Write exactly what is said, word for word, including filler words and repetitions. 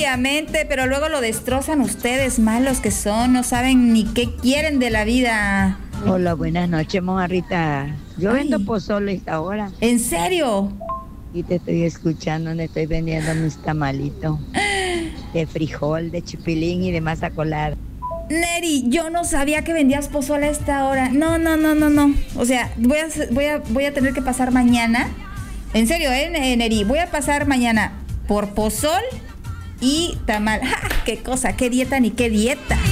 Obviamente, pero luego lo destrozan ustedes, malos que son, no saben ni qué quieren de la vida. Hola, buenas noches, mojarrita. Yo Ay. vendo pozole esta hora ¿En serio? y te estoy escuchando, donde estoy vendiendo mis tamalitos de frijol, de chipilín y de masa colada. Neri, yo no sabía que vendías pozole a esta hora. No, no, no, no, no. O sea, voy a, voy a, voy a tener que pasar mañana. En serio, eh, Neri, voy a pasar mañana por pozol y tamal. ¡Ja! ¡Qué cosa! ¡Qué dieta ni qué dieta!